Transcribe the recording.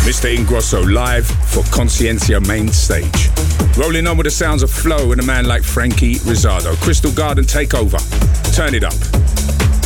Mr. Ingrosso live for Conciencia main stage. Rolling on with the sounds of Flow and a man like Frankie Rizzardo. Crystal Garden Takeover. Turn it up.